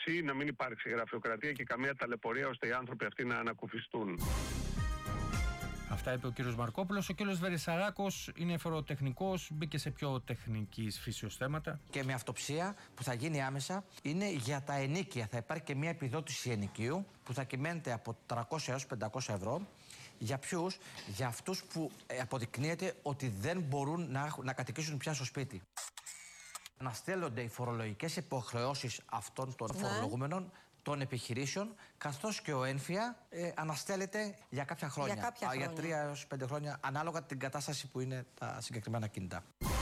απλούστευση, να μην υπάρξει γραφειοκρατία και καμία ταλαιπωρία, ώστε οι άνθρωποι αυτοί να ανακουφιστούν. Αυτά είπε ο κύριος Μαρκόπουλος. Ο κύριος Βερισσαράκος είναι φοροτεχνικός, μπήκε σε πιο τεχνικής φύσεως θέματα. Και με αυτοψία που θα γίνει άμεσα είναι για τα ενοίκια. Θα υπάρχει και μια επιδότηση ενοικίου που θα κυμαίνεται από 300 έως 500 ευρώ. Για ποιους? Για αυτούς που αποδεικνύεται ότι δεν μπορούν να κατοικήσουν πια στο σπίτι. Να στέλνονται οι φορολογικές υποχρεώσεις αυτών των φορολογούμενων, των επιχειρήσεων, καθώς και ο έμφυα αναστέλλεται για κάποια χρόνια. Για 3 έως 5 χρόνια, ανάλογα την κατάσταση που είναι τα συγκεκριμένα κινητά.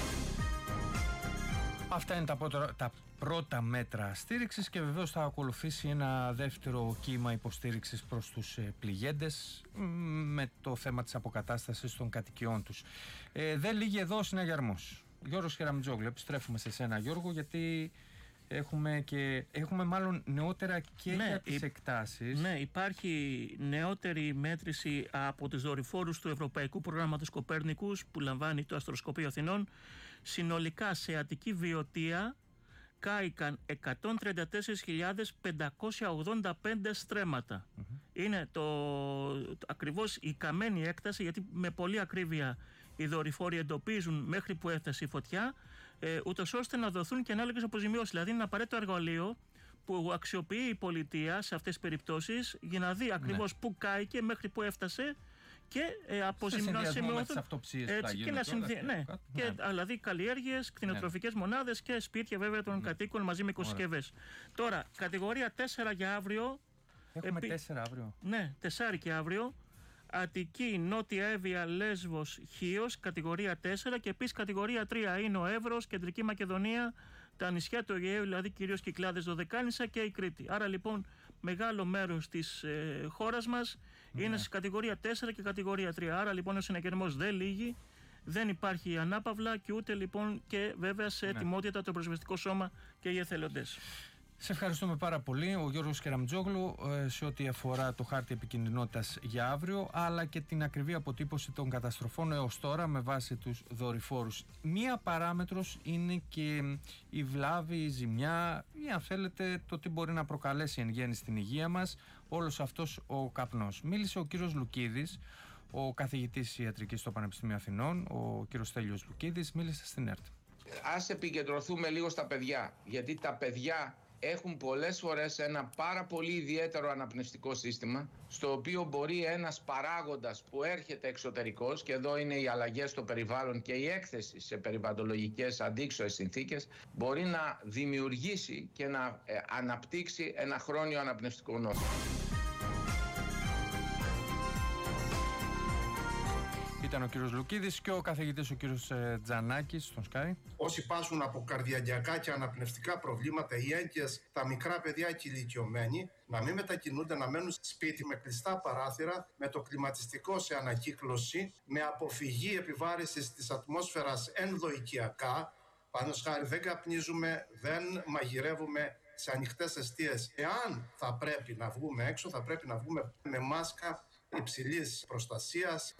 Αυτά είναι τα πρώτα μέτρα στήριξης και βεβαίως θα ακολουθήσει ένα δεύτερο κύμα υποστήριξης προς τους πληγέντες με το θέμα της αποκατάστασης των κατοικιών τους. Δεν λύγει εδώ ο συναγερμός. Γιώργος Κεραμιτζόγλου, επιστρέφουμε σε σένα Γιώργο, γιατί έχουμε μάλλον νεότερα και για τις εκτάσεις. Ναι, υπάρχει νεότερη μέτρηση από τους δορυφόρους του Ευρωπαϊκού Προγράμματος Κοπέρνικους που λαμβάνει το Αστροσκοπείο Αθηνών. Συνολικά σε Αττική Βιωτία κάηκαν 134.585 στρέμματα. Είναι ακριβώς η καμένη έκταση, γιατί με πολλή ακρίβεια οι δορυφόροι εντοπίζουν μέχρι που έφτασε η φωτιά, ούτως ώστε να δοθούν και ανάλογες αποζημιώσεις. Δηλαδή είναι ένα απαραίτητο εργαλείο που αξιοποιεί η πολιτεία σε αυτές τις περιπτώσεις για να δει ακριβώς πού κάηκε, μέχρι που έφτασε και δηλαδή καλλιέργειες, κτηνοτροφικές μονάδες και σπίτια βέβαια των κατοίκων μαζί με οικοσυσκευές. Τώρα, κατηγορία 4 για αύριο. Έχουμε 4 αύριο. Ναι, 4 και αύριο. Αττική, Νότια Εύβοια, Λέσβος, Χίος, κατηγορία 4 και επίσης κατηγορία 3 είναι ο Εύρος, Κεντρική Μακεδονία, τα νησιά του Αιγαίου, δηλαδή κυρίως Κυκλάδες, Δωδεκάνησα και η Κρήτη. Άρα λοιπόν μεγάλο μέρος της χώρας μας είναι σε κατηγορία 4 και κατηγορία 3. Άρα λοιπόν ο συναγερμός δεν λύγει, δεν υπάρχει ανάπαυλα και ούτε λοιπόν και βέβαια σε ετοιμότητα το προσβεστικό σώμα και οι εθελοντές. Σε ευχαριστούμε πάρα πολύ, ο Γιώργος Κεραμιτζόγλου, σε ό,τι αφορά το χάρτη επικινδυνότητας για αύριο, αλλά και την ακριβή αποτύπωση των καταστροφών έως τώρα με βάση τους δορυφόρους. Μία παράμετρος είναι και η βλάβη, η ζημιά ή αν θέλετε το τι μπορεί να προκαλέσει εν γέννη στην υγεία μας όλος αυτός ο καπνός. Μίλησε ο κύριος Λουκίδης, ο καθηγητής ιατρικής στο Πανεπιστήμιο Αθηνών, ο κύριος Στέλιος Λουκίδης, μίλησε στην ΕΡΤ. Ας επικεντρωθούμε λίγο στα παιδιά, γιατί τα παιδιά έχουν πολλές φορές ένα πάρα πολύ ιδιαίτερο αναπνευστικό σύστημα, στο οποίο μπορεί ένας παράγοντας που έρχεται εξωτερικός, και εδώ είναι οι αλλαγές στο περιβάλλον και η έκθεση σε περιβαλλοντολογικές αντίξωες συνθήκες, μπορεί να δημιουργήσει και να αναπτύξει ένα χρόνιο αναπνευστικό νόσο. Ήταν ο κύριος Λουκίδης και ο καθηγητής ο κύριος Τζανάκης στον Sky. Όσοι πάσχουν από καρδιαγγειακά και αναπνευστικά προβλήματα, οι έγκυες, τα μικρά παιδιά και οι ηλικιωμένοι, να μην μετακινούνται, να μένουν σπίτι με κλειστά παράθυρα, με το κλιματιστικό σε ανακύκλωση, με αποφυγή επιβάρυνσης της ατμόσφαιρας ενδοοικιακά. Πάνω χάρη δεν καπνίζουμε, δεν μαγειρεύουμε σε ανοιχτές εστίες. Εάν θα πρέπει να βγούμε έξω, θα πρέπει να βγούμε με μάσκα υψηλής προστασίας.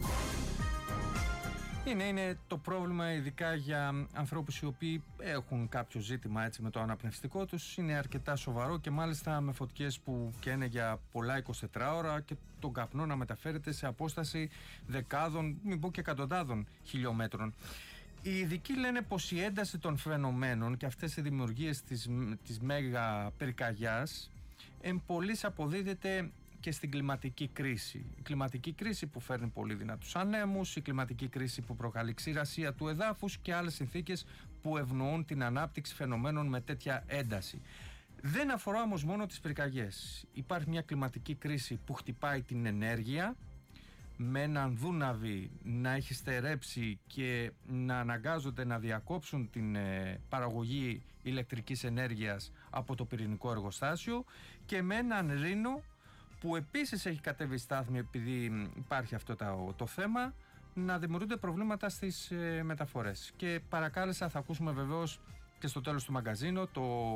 Είναι το πρόβλημα ειδικά για ανθρώπους οι οποίοι έχουν κάποιο ζήτημα έτσι με το αναπνευστικό τους. Είναι αρκετά σοβαρό και μάλιστα με φωτιές που καίνε για πολλά 24 ώρα και τον καπνό να μεταφέρεται σε απόσταση δεκάδων, μην πω και εκατοντάδων χιλιόμετρων. Οι ειδικοί λένε πως η ένταση των φαινομένων και αυτές οι δημιουργίες της μέγα πυρκαγιάς εμπολής αποδίδεται και στην κλιματική κρίση. Η κλιματική κρίση που φέρνει πολύ δυνατούς ανέμους, η κλιματική κρίση που προκαλεί ξηρασία του εδάφους και άλλες συνθήκες που ευνοούν την ανάπτυξη φαινομένων με τέτοια ένταση. Δεν αφορά όμως μόνο τις πυρκαγιές. Υπάρχει μια κλιματική κρίση που χτυπάει την ενέργεια, με έναν δούναβι να έχει στερέψει και να αναγκάζονται να διακόψουν την παραγωγή ηλεκτρικής ενέργειας από το πυρηνικό εργοστάσιο, και με έναν Ρήνο που επίσης έχει κατέβει στάθμη επειδή υπάρχει αυτό το θέμα, να δημιουργούνται προβλήματα στις μεταφορές. Και παρακάλεσα, θα ακούσουμε βεβαίως και στο τέλος του μαγκαζίνο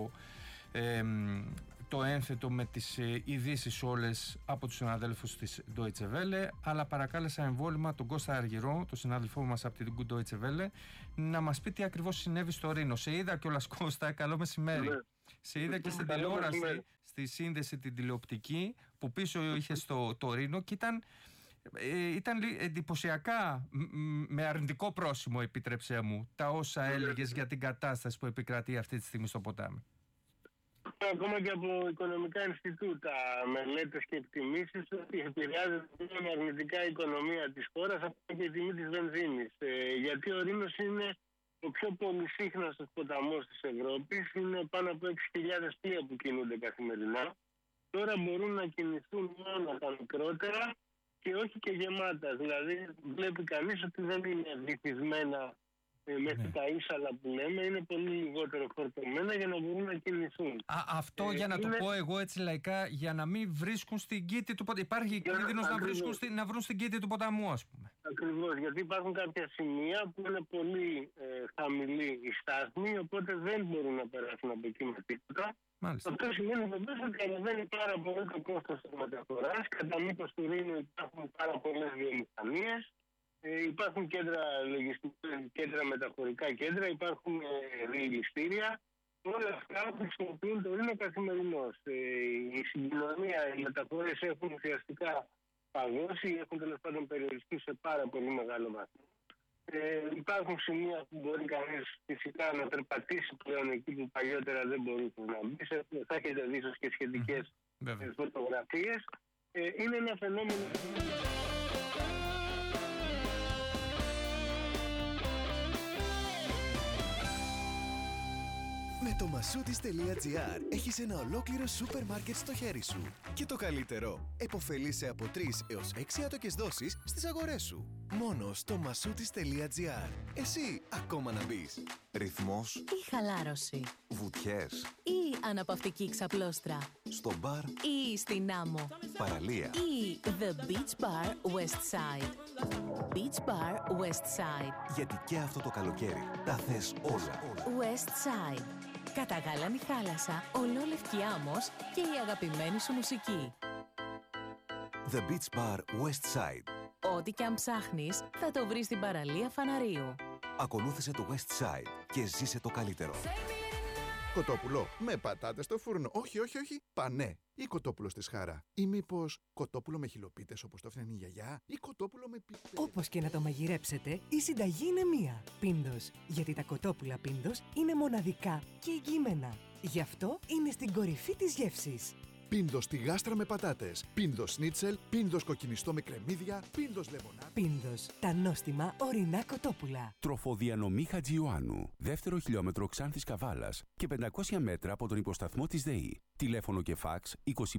το ένθετο με τις ειδήσεις όλες από τους συναδέλφους της Deutsche Welle, αλλά παρακάλεσα εμβόλυμα τον Κώστα Αργυρό, τον συνάδελφό μας από την Deutsche Welle, να μας πει τι ακριβώς συνέβη στο Ρήνο. Σε είδα κιόλας Κώστα, καλό μεσημέρι. Σε είδα και στην τηλεόραση, στη σύνδεση την τηλεοπτική, που πίσω είχε το Ρήνο και ήταν εντυπωσιακά με αρνητικό πρόσημο, επίτρεψέ μου, τα όσα έλεγες για την κατάσταση που επικρατεί αυτή τη στιγμή στο ποτάμι. Ακόμα και από οικονομικά Ινστιτούτα, μελέτες και εκτιμήσεις ότι επηρεάζεται αρνητικά η οικονομία της χώρας, ακόμα και η τιμή της βενζίνης. Γιατί ο Ρήνος είναι ο πιο πολυσύχναστος ποταμός της Ευρώπης, είναι πάνω από 6.000 πλοία που κινούνται καθημερινά. Τώρα μπορούν να κινηθούν μόνο τα μικρότερα και όχι και γεμάτα. Δηλαδή βλέπει κανείς ότι δεν είναι βυθισμένα μέχρι τα ίσαλα που λέμε, είναι πολύ λιγότερο φορτωμένα για να μπορούν να κινηθούν. Αυτό για να το πω εγώ έτσι λαϊκά, για να μην βρίσκουν στην κήτη του ποταμού. Υπάρχει κίνδυνος να βρουν στην κήτη του ποταμού, ας πούμε. Ακριβώς, γιατί υπάρχουν κάποια σημεία που είναι πολύ χαμηλή η στάθμη, οπότε δεν μπορούν να περάσουν από εκεί με τίποτα. Μάλιστα. Αυτό σημαίνει βεβαίως ότι ανεβαίνει πάρα πολύ το κόστος της μεταφοράς. Κατά μήκος του Ρήνου υπάρχουν πάρα πολλές βιομηχανίες. Υπάρχουν κέντρα κέντρα μεταφορικά κέντρα, υπάρχουν διελιστήρια. Όλα αυτά χρησιμοποιούν το Ρήνο καθημερινώς. Η συγκοινωνία, οι μεταφορές έχουν ουσιαστικά παγώσει, έχουν τέλος πάντων περιοριστεί σε πάρα πολύ μεγάλο βαθμό. Υπάρχουν σημεία που μπορεί κανείς φυσικά να περπατήσει πλέον εκεί που παλιότερα δεν μπορούσε να μπει. Θα έχετε δει ίσως και σχετικές φωτογραφίες. Είναι ένα φαινόμενο. Με το Masoutis.gr έχεις ένα ολόκληρο σούπερ μάρκετ στο χέρι σου. Και το καλύτερο, επωφελείσαι από 3 έως 6 άτοκες δόσεις στις αγορές σου. Μόνο στο Masoutis.gr. Εσύ ακόμα να μπεις. Ρυθμός ή χαλάρωση. Βουτιές Ή αναπαυτική ξαπλώστρα. Στο μπαρ Ή στην άμμο. Παραλία. Ή The Beach Bar West Side. Beach Bar West Side. Γιατί και αυτό το καλοκαίρι τα θες όλα. West Side. Καταγάλανη θάλασσα, ολόλευκη άμμος και η αγαπημένη σου μουσική. The Beach Bar West Side. Ό,τι και αν ψάχνεις, θα το βρεις στην παραλία Φαναρίου. Ακολούθησε το West Side και ζήσε το καλύτερο. Κοτόπουλο με πατάτες στο φούρνο. Όχι. Πανέ. Ή κοτόπουλο στη σχάρα. Ή μήπως κοτόπουλο με χιλοπίτες όπως το έφτιανε η γιαγιά. Ή κοτόπουλο με πιπέρι. Όπως και να το μαγειρέψετε, η συνταγή είναι μία. Πίντος. Γιατί τα κοτόπουλα Πίντος είναι μοναδικά και εγγυημένα. Γι' αυτό είναι στην κορυφή της γεύσης. Πίντος στη γάστρα με πατάτες. Πίντος σνίτσελ. Πίντος κοκκινιστό με κρεμμύδια. Πίντος λεμονάδα. Πίντος. Τα νόστιμα ορεινά κοτόπουλα. Τροφοδιανομή Χατζιωάννου. Δεύτερο χιλιόμετρο Ξάνθης Καβάλας και 500 μέτρα από τον υποσταθμό της ΔΕΗ. Τηλέφωνο και φάξ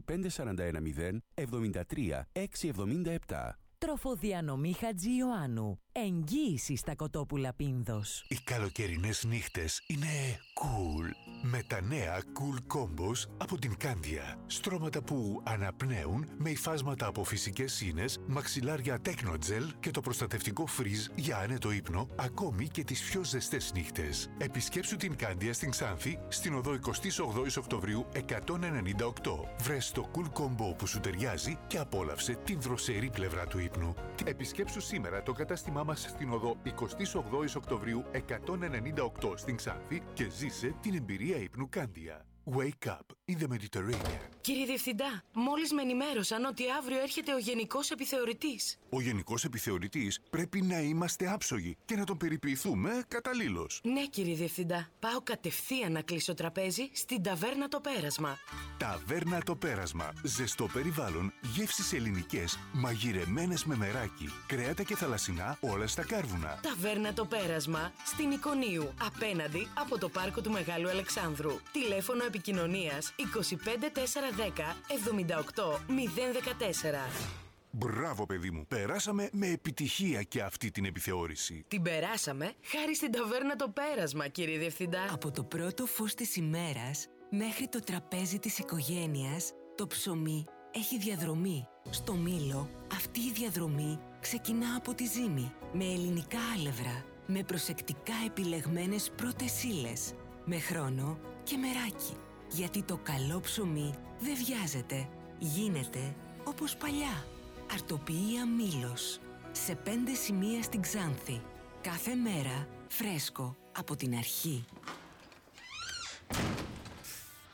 25410 73 677. Τροφοδιανομή Χατζιωάννου. Εγγύηση στα κοτόπουλα Πίνδος. Οι καλοκαιρινές νύχτες είναι cool. Με τα νέα Cool Combos από την Candia. Στρώματα που αναπνέουν με υφάσματα από φυσικές σύνες, μαξιλάρια Technogel και το προστατευτικό Freeze για άνετο ύπνο, ακόμη και τις πιο ζεστές νύχτες. Επισκέψου την Candia στην Ξάνθη, στην οδό 28 Οκτωβρίου 198. Βρες το Cool Combo που σου ταιριάζει και απόλαυσε την δροσερή πλευρά του ύπνου. Επισκέψου σήμερα το κατάστημά μας στην οδό 28 Οκτωβρίου 198 στην Ξάνθη και ζήσε την εμπειρία ύπνου Candia. Wake up in the Mediterranean. Κύριε Διευθυντά, μόλις με ενημέρωσαν ότι αύριο έρχεται ο Γενικός Επιθεωρητής. Ο Γενικός Επιθεωρητής πρέπει να είμαστε άψογοι και να τον περιποιηθούμε καταλήλως. Ναι, κύριε Διευθυντά. Πάω κατευθείαν να κλείσω τραπέζι στην Ταβέρνα το Πέρασμα. Ταβέρνα το Πέρασμα. Ζεστό περιβάλλον, γεύσεις ελληνικές, μαγειρεμένες με μεράκι, κρέατα και θαλασσινά, όλα στα κάρβουνα. Ταβέρνα το Πέρασμα, στην Ικονίου, απέναντι από το πάρκο του Μεγάλου Αλεξάνδρου. Τηλέφωνο επικοινωνίας 25410 78 014. Μπράβο, παιδί μου. Περάσαμε με επιτυχία και αυτή την επιθεώρηση. Την περάσαμε χάρη στην Ταβέρνα το Πέρασμα, κύριε Διευθυντά. Από το πρώτο φως της ημέρας μέχρι το τραπέζι της οικογένειας, το ψωμί έχει διαδρομή. Στο Μήλο, αυτή η διαδρομή ξεκινά από τη ζύμη, με ελληνικά άλευρα, με προσεκτικά επιλεγμένες πρώτες ύλες, με χρόνο και μεράκι. Γιατί το καλό ψωμί δεν βιάζεται, γίνεται όπως παλιά. Αρτοποιία Μήλος. Σε 5 σημεία στην Ξάνθη. Κάθε μέρα φρέσκο από την αρχή.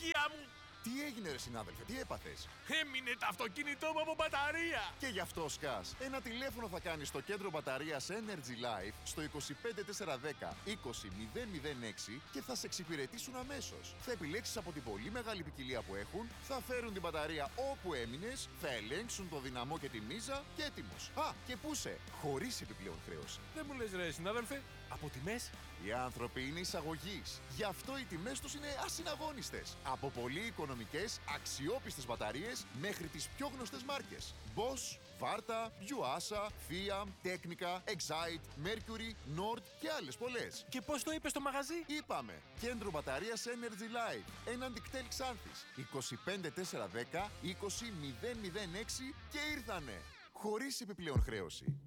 ευτυχία μου! Τι έγινε ρε συνάδελφε, τι έπαθες? Έμεινε το αυτοκίνητό μου από μπαταρία! Και γι' αυτό σκάς. Ένα τηλέφωνο θα κάνεις στο κέντρο μπαταρίας Energy Life στο 25410 20006 και θα σε εξυπηρετήσουν αμέσως. Θα επιλέξεις από την πολύ μεγάλη ποικιλία που έχουν, θα φέρουν την μπαταρία όπου έμεινες, θα ελέγξουν το δυναμό και τη μίζα και έτοιμος. Α, και πούσε, χωρίς επιπλέον χρέωση. Δεν μου λες ρε συνάδελφε, από τιμές? Οι άνθρωποι είναι εισαγωγής. Γι' αυτό οι τιμές τους είναι ασυναγώνιστες. Από πολύ οικονομικές, αξιόπιστες μπαταρίες μέχρι τις πιο γνωστές μάρκες. Bosch, Varta, Yuasa, Fiat, Technica, Excite, Mercury, Nord και άλλες πολλές. Και πώς το είπες στο μαγαζί? Είπαμε, κέντρο μπαταρίας Energy Life, έναν δικτέλ Ξάνθης, 25410 20006 και ήρθανε. Χωρίς επιπλέον χρέωση.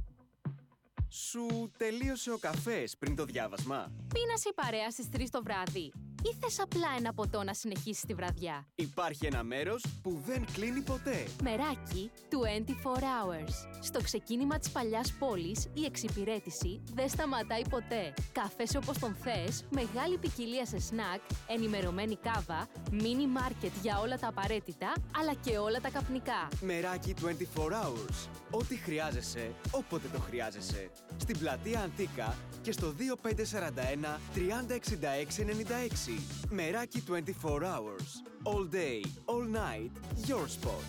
Σου τελείωσε ο καφές πριν το διάβασμα? Πίνας η παρέα στις 3 το βράδυ ή θες απλά ένα ποτό να συνεχίσεις τη βραδιά? Υπάρχει ένα μέρος που δεν κλείνει ποτέ. Μεράκι 24 hours. Στο ξεκίνημα της παλιάς πόλης η εξυπηρέτηση δεν σταματάει ποτέ. Καφές όπως τον θες, μεγάλη ποικιλία σε σνακ, ενημερωμένη κάβα, μίνι μάρκετ για όλα τα απαραίτητα, αλλά και όλα τα καπνικά. Μεράκι 24 hours. Ό,τι χρειάζεσαι, όποτε το χρειάζεσαι. Στην πλατεία Αντίκα και στο 2541 306696. Μεράκι 24 hours. All day, all night, your spot.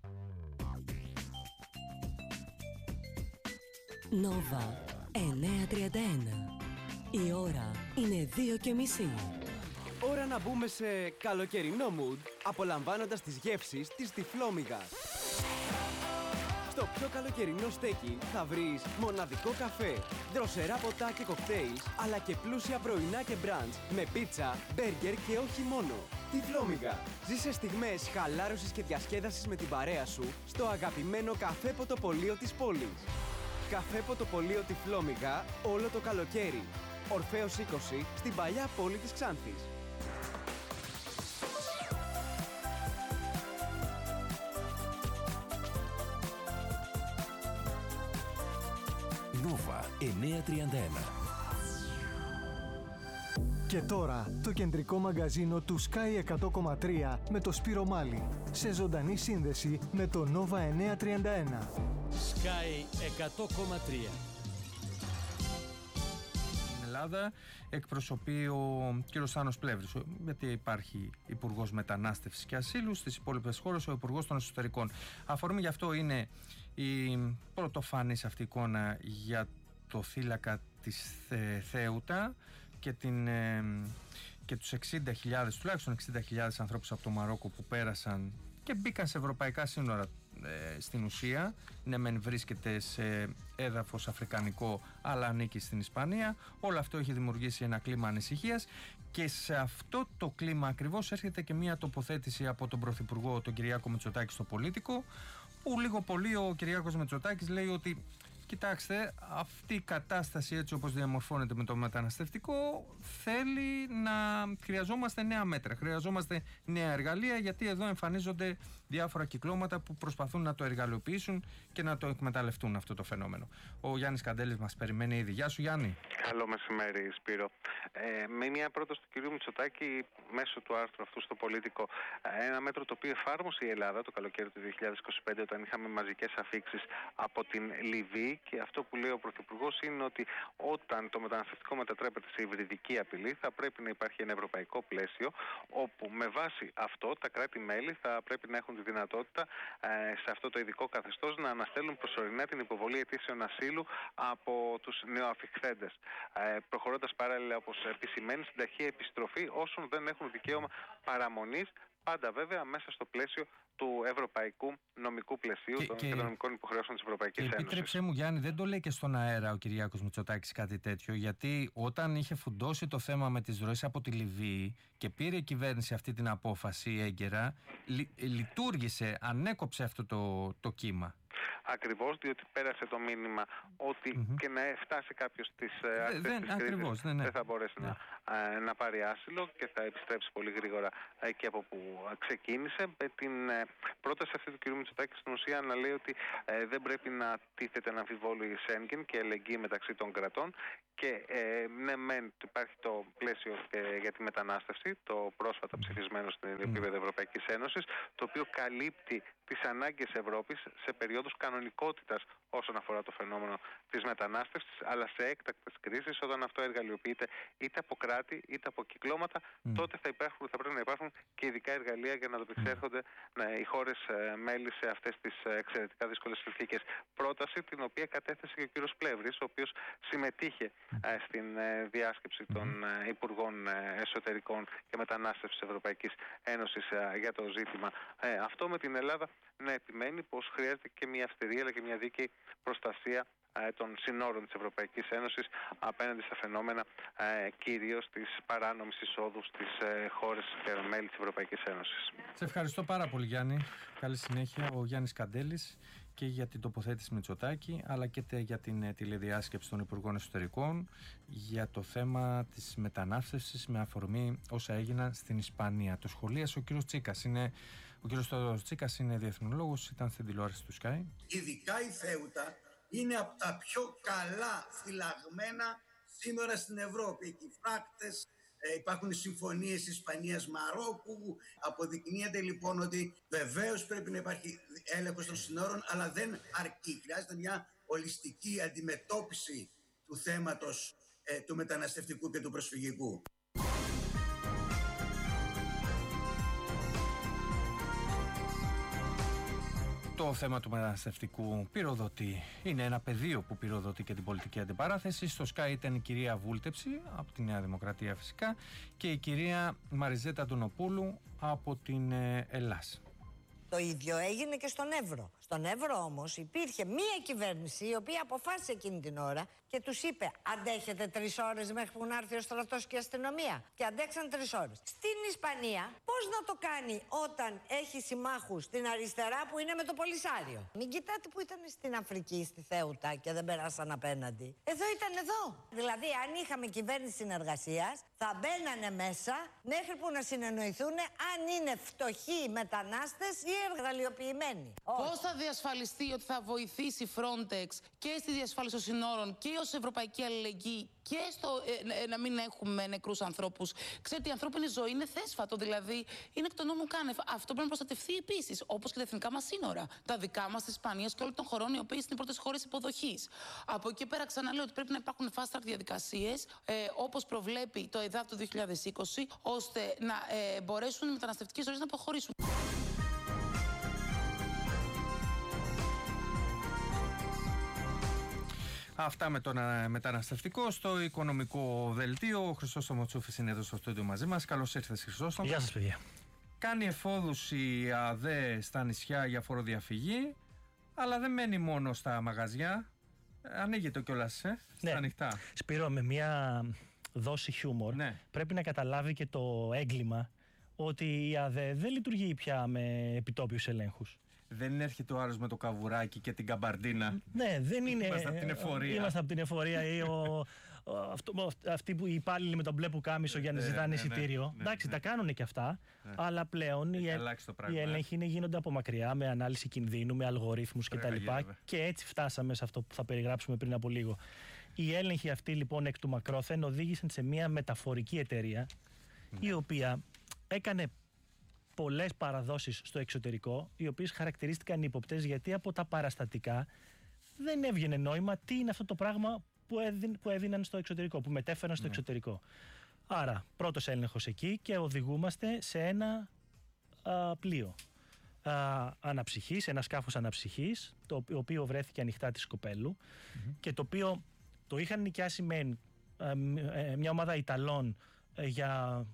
Nova 931. Η ώρα είναι 2:30. Ώρα να μπούμε σε καλοκαιρινό mood, απολαμβάνοντας τις γεύσεις της Τυφλόμυγας. Στο πιο καλοκαιρινό στέκι θα βρεις μοναδικό καφέ, δροσερά ποτά και κοκτέιλ, αλλά και πλούσια πρωινά και μπραντς με πίτσα, μπέργκερ και όχι μόνο. Τυφλόμυγα. Ζήσε στιγμές χαλάρωσης και διασκέδασης με την παρέα σου στο αγαπημένο καφέ ποτοπωλείο της πόλης. Καφέ ποτοπωλείο Τυφλόμυγα όλο το καλοκαίρι. Ορφέως 20 στην παλιά πόλη της Ξάνθης. Nova 931. Και τώρα το κεντρικό μαγκαζίνο του Sky 100,3 με το Σπύρο Μάλι σε ζωντανή σύνδεση με το Nova 931. Sky 100,3. Στην Ελλάδα εκπροσωπεί ο κ. Στάνος Πλεύρης, γιατί υπάρχει Υπουργός Μετανάστευσης και Ασύλου, στις υπόλοιπες χώρες ο Υπουργός των Εσωτερικών. Αφορμή γι' αυτό είναι η πρωτοφανής αυτή εικόνα για το θύλακα της Θέουτα και τους 60.000, τουλάχιστον 60.000 ανθρώπους από το Μαρόκο που πέρασαν και μπήκαν σε ευρωπαϊκά σύνορα στην ουσία. Ναι, μεν βρίσκεται σε έδαφος αφρικανικό, αλλά ανήκει στην Ισπανία. Όλο αυτό έχει δημιουργήσει ένα κλίμα ανησυχίας και σε αυτό το κλίμα ακριβώς έρχεται και μια τοποθέτηση από τον Πρωθυπουργό, τον Κυριάκο Μητσοτάκη, στο Πολίτικο, που λίγο πολύ ο Κυριάκος Μητσοτάκης λέει ότι κοιτάξτε, αυτή η κατάσταση έτσι όπως διαμορφώνεται με το μεταναστευτικό θέλει να χρειαζόμαστε νέα μέτρα, χρειαζόμαστε νέα εργαλεία, γιατί εδώ εμφανίζονται διάφορα κυκλώματα που προσπαθούν να το εργαλειοποιήσουν και να το εκμεταλλευτούν αυτό το φαινόμενο. Ο Γιάννης Καντέλης μας περιμένει ήδη. Γεια σου Γιάννη. Καλό μεσημέρι Σπύρο. Με μια πρόταση του κυρίου Μητσοτάκη μέσω του άρθρου αυτού στο Πολίτικο, ένα μέτρο το οποίο εφάρμοσε η Ελλάδα το καλοκαίρι του 2025 όταν είχαμε μαζικές αφίξεις από την Λιβύη, και αυτό που λέει ο Πρωθυπουργός είναι ότι όταν το μεταναστευτικό μετατρέπεται σε υβριδική απειλή θα πρέπει να υπάρχει ένα ευρωπαϊκό πλαίσιο όπου με βάση αυτό τα κράτη-μέλη θα πρέπει να έχουν τη δυνατότητα σε αυτό το ειδικό καθεστώς να αναστέλουν προσωρινά την υποβολή αιτήσεων ασύλου από τους νεοαφιχθέντες, προχωρώντας παράλληλα, όπως επισημαίνει, στην ταχεία επιστροφή όσων δεν έχουν δικαίωμα παραμονής, πάντα βέβαια μέσα στο πλαίσιο του ευρωπαϊκού νομικού πλαισίου των οικονομικών υποχρεώσεων της Ευρωπαϊκής Ένωσης. Επίτρεψέ μου Γιάννη, δεν το λέει και στον αέρα ο Κυριάκος Μητσοτάκης κάτι τέτοιο, γιατί όταν είχε φουντώσει το θέμα με τις ροές από τη Λιβύη και πήρε η κυβέρνηση αυτή την απόφαση έγκαιρα, λειτουργήσε, ανέκοψε αυτό το κύμα. Ακριβώς, διότι πέρασε το μήνυμα ότι και να φτάσει κάποιος στις αρχές της κρίσης δεν θα μπορέσει να πάρει άσυλο και θα επιστρέψει πολύ γρήγορα εκεί από που ξεκίνησε. Με την πρόταση αυτή του κ. Μητσοτάκη στην ουσία να λέει ότι δεν πρέπει να τίθεται να αμφιβόλο η Σέγγεν και ελεγγύη μεταξύ των κρατών. Και ναι, υπάρχει το πλαίσιο για τη μετανάστευση, το πρόσφατα ψηφισμένο στην επίπεδο Ευρωπαϊκής Ένωσης, το οποίο καλύπτει τις ανάγκες Ευρώπης σε περίοδους κανονικότητας όσον αφορά το φαινόμενο της μετανάστευσης, αλλά σε έκτακτες κρίσεις, όταν αυτό εργαλειοποιείται είτε από κράτη είτε από κυκλώματα, τότε θα πρέπει να υπάρχουν και ειδικά εργαλεία για να ανταπεξέρχονται οι χώρες μέλη σε αυτές τις εξαιρετικά δύσκολες συνθήκες. Πρόταση την οποία κατέθεσε και ο κύριος Πλεύρης, ο οποίος συμμετείχε στην διάσκεψη των Υπουργών Εσωτερικών και Μετανάστευσης της Ευρωπαϊκής Ένωσης για το ζήτημα αυτό, με την Ελλάδα να επιμένει πως χρειάζεται και μια αυστηρή αλλά και μια δίκαιη προστασία των συνόρων της Ευρωπαϊκής Ένωσης απέναντι στα φαινόμενα κυρίως της παράνομης εισόδου στις χώρες και μέλη της Ευρωπαϊκής Ένωσης. Σε ευχαριστώ πάρα πολύ, Γιάννη. Καλή συνέχεια. Ο Γιάννης Καντέλης, και για την τοποθέτηση Μητσοτάκη, αλλά και για την τηλεδιάσκεψη των Υπουργών Εσωτερικών για το θέμα της μετανάστευσης με αφορμή όσα έγιναν στην Ισπανία. Το σχολίασε ο κύριος Τσίκας. Ο κύριος Τσίκας είναι διεθνολόγος, ήταν στην τηλεόραση του Sky. Ειδικά η Θέουτα είναι από τα πιο καλά φυλαγμένα σύνορα στην Ευρώπη. Εκεί φράκτες, υπάρχουν οι συμφωνίες Ισπανίας-Μαρόκου. Αποδεικνύεται λοιπόν ότι βεβαίως πρέπει να υπάρχει έλεγχος των συνόρων, αλλά δεν αρκεί. Χρειάζεται μια ολιστική αντιμετώπιση του θέματος του μεταναστευτικού και του προσφυγικού. Το θέμα του μεταναστευτικού πυροδοτεί. Είναι ένα πεδίο που πυροδοτεί και την πολιτική αντιπαράθεση. Στο Sky ήταν η κυρία Βούλτεψη από τη Νέα Δημοκρατία φυσικά και η κυρία Μαριζέτα Αντωνοπούλου από την Ελλάς. Το ίδιο έγινε και στον Εύρο. Στον Εύρο όμως υπήρχε μία κυβέρνηση η οποία αποφάσισε εκείνη την ώρα και τους είπε: αντέχετε 3 ώρες μέχρι που να έρθει ο στρατός και η αστυνομία. Και αντέξαν 3 ώρες. Στην Ισπανία πώς να το κάνει όταν έχει συμμάχους στην αριστερά που είναι με το Πολυσάριο? Μην κοιτάτε που ήταν στην Αφρική, στη Θέουτα και δεν περάσαν απέναντι. Εδώ ήταν εδώ. Δηλαδή αν είχαμε κυβέρνηση συνεργασίας θα μπαίνανε μέσα μέχρι που να συνεννοηθούν αν είναι φτωχοί μετανάστες ή εργαλειοποιημένοι. Πώς θα διασφαλιστεί ότι θα βοηθήσει η Frontex και στη διασφάλιση των συνόρων και ως ευρωπαϊκή αλληλεγγύη και στο να μην έχουμε νεκρούς ανθρώπους? Ξέρετε, η ανθρώπινη ζωή είναι θέσφατο, δηλαδή είναι εκ των όνων κάνευ. Αυτό πρέπει να προστατευτεί επίσης, όπως και τα εθνικά μας σύνορα. Τα δικά μας, της Ισπανίας και όλων των χωρών, οι οποίες είναι οι πρώτες χώρες υποδοχής. Από εκεί πέρα, ξαναλέω ότι πρέπει να υπάρχουν fast track διαδικασίες, όπως προβλέπει το ΕΔΑΠ του 2020, ώστε να μπορέσουν οι μεταναστευτικές ροές να προχωρήσουν. Αυτά με το μεταναστευτικό. Στο οικονομικό δελτίο, ο Χρυσόστομος Τσούφης είναι εδώ στο στούντιο μαζί μας. Καλώς ήρθες, Χρυσόστομο. Γεια σας, παιδιά. Κάνει εφόδους η ΑΔΕ στα νησιά για φοροδιαφυγή, αλλά δεν μένει μόνο στα μαγαζιά. Ανοίγεται κιόλας, στα ανοιχτά. Σπύρο, με μια δόση χιούμορ, πρέπει να καταλάβει και το έγκλημα ότι η ΑΔΕ δεν λειτουργεί πια με επιτόπιους ελέγχους. Δεν έρχεται ο άλλος με το καβουράκι και την καμπαρντίνα. Ναι, δεν είναι. Είμαστε από την εφορία. Είμαστε από την εφορία ή αυτοί που οι υπάλληλοι με τον μπλε πουκάμισο για να ζητάνε εισιτήριο. Εντάξει, τα κάνουν και αυτά, αλλά πλέον οι έλεγχοι γίνονται από μακριά, με ανάλυση κινδύνου, με αλγορίθμους κτλ. Και έτσι φτάσαμε σε αυτό που θα περιγράψουμε πριν από λίγο. Οι έλεγχοι αυτοί λοιπόν εκ του μακρόθεν οδήγησαν σε μια μεταφορική εταιρεία, η οποία έκανε πολλές παραδόσεις στο εξωτερικό, οι οποίες χαρακτηρίστηκαν ύποπτες γιατί από τα παραστατικά δεν έβγαινε νόημα τι είναι αυτό το πράγμα που έδιναν στο εξωτερικό, που μετέφεραν στο εξωτερικό. Άρα, πρώτος έλεγχος εκεί και οδηγούμαστε σε ένα πλοίο αναψυχής, ένα σκάφος αναψυχής, το οποίο βρέθηκε ανοιχτά της Σκοπέλου και το οποίο το είχαν νοικιάσει μια ομάδα Ιταλών για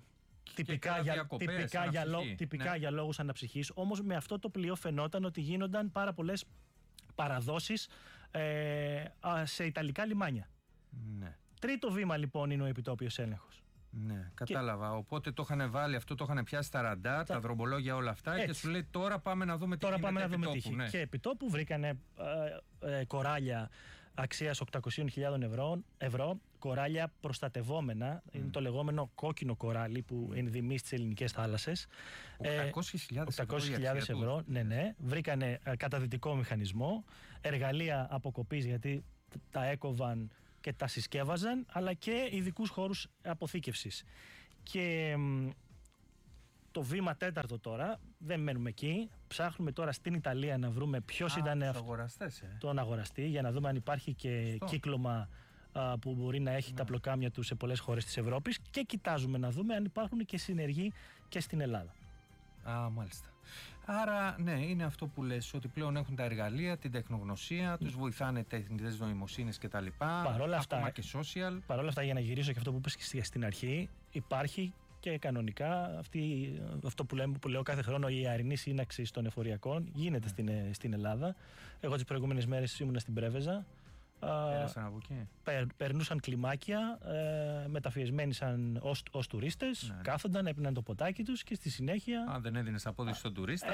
τυπικά για λόγους αναψυχής. Όμως με αυτό το πλοίο φαινόταν ότι γίνονταν πάρα πολλές παραδόσεις σε ιταλικά λιμάνια. Τρίτο βήμα λοιπόν είναι ο επιτόπιος έλεγχος. Ναι, κατάλαβα. Οπότε το είχαν βάλει αυτό, το είχαν πιάσει τα ραντάρ, τα δρομπολόγια, όλα αυτά. Έτσι. Και σου λέει τώρα πάμε να δούμε τι γίνεται επιτόπου. Ναι. Και επιτόπου βρήκανε κοράλια αξίας 800.000 ευρώ, κοράλια προστατευόμενα. Είναι το λεγόμενο κόκκινο κοράλι που ενδυμεί στις ελληνικές θάλασσες. 800.000 ευρώ. Ναι. Βρήκανε καταδυτικό μηχανισμό, εργαλεία αποκοπής γιατί τα έκοβαν και τα συσκεύαζαν, αλλά και ειδικούς χώρους αποθήκευσης. Και το βήμα τέταρτο τώρα, δεν μένουμε εκεί. Ψάχνουμε τώρα στην Ιταλία να βρούμε ποιος ήταν τον αγοραστή, για να δούμε αν υπάρχει και κύκλωμα που μπορεί να έχει τα πλοκάμια του σε πολλές χώρες της Ευρώπης, και κοιτάζουμε να δούμε αν υπάρχουν και συνεργοί και στην Ελλάδα. Μάλιστα. Άρα, ναι, είναι αυτό που λες, ότι πλέον έχουν τα εργαλεία, την τεχνογνωσία, τους βοηθάνε τεχνητές νοημοσύνες κτλ. Ακόμα και social. Παρ' όλα αυτά, για να γυρίσω και αυτό που είπες και στην αρχή, υπάρχει και κανονικά αυτό που λέω κάθε χρόνο, η αερινή σύναξη των εφοριακών γίνεται στην Ελλάδα. Εγώ τις προηγούμενες μέρες ήμουν στην Πρέβεζα. Πέρασαν από εκεί. Περνούσαν κλιμάκια, μεταφιεσμένοι ως τουρίστες, κάθονταν, έπιναν το ποτάκι τους και στη συνέχεια... Αν δεν έδινες απόδειξη στον τουρίστα.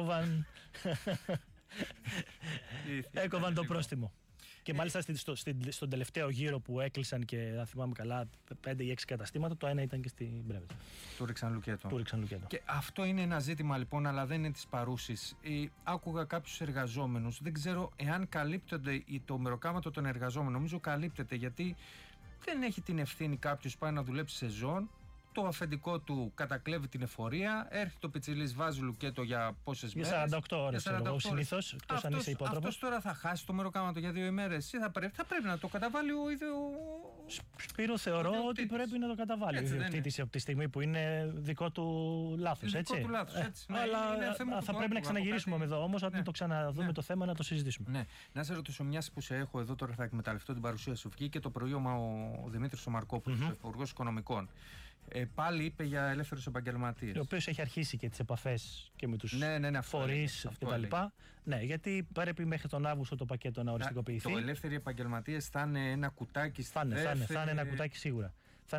Έκοβαν το πρόστιμο. Και μάλιστα στον τελευταίο γύρο που έκλεισαν και αν θυμάμαι καλά 5 ή 6 καταστήματα, το ένα ήταν και στην Πρέβεζα. Του ρίξαν λουκέτο. Και αυτό είναι ένα ζήτημα λοιπόν, αλλά δεν είναι της παρούσης. Άκουγα κάποιους εργαζόμενους, δεν ξέρω εάν καλύπτονται το μεροκάματο των εργαζόμενων. Νομίζω καλύπτεται, γιατί δεν έχει την ευθύνη κάποιος πάει να δουλέψει σεζόν. Το αφεντικό του κατακλέβει την εφορία, έρχεται το πιτσιλής, βάζει λουκέτο για πόσες μέρες. Για 48 ώρες, συνήθως, εκτός αν είσαι υπότροπος. Αυτός τώρα θα χάσει το μεροκάματο για 2 ημέρες ή θα πρέπει να το καταβάλει ο ίδιος. Σπύρο, θεωρώ ότι πρέπει να το καταβάλει ο ιδιοκτήτης από τη στιγμή που είναι δικό του λάθος. Δικό του λάθος, έτσι. Αλλά θα πρέπει να ξαναγυρίσουμε εδώ όμως, όταν το ξαναδούμε το θέμα, να το συζητήσουμε. Ναι. Να σε ρωτήσω, μιας που σε έχω εδώ τώρα, θα εκμεταλλευτώ την παρουσία σου. Βγήκε το πρωίωμα ο Δημήτρης ο Μαρκόπουλος, ο Υπουργός Οικονομικών. Πάλι είπε για ελεύθερους επαγγελματίες. Ο οποίος έχει αρχίσει και τις επαφές και με τους φορείς κτλ. Ναι, γιατί πρέπει μέχρι τον Αύγουστο το πακέτο να οριστικοποιηθεί. Το ελεύθεροι επαγγελματίες θα είναι ένα κουτάκι στη δεύτερη... Θα είναι ένα κουτάκι σίγουρα.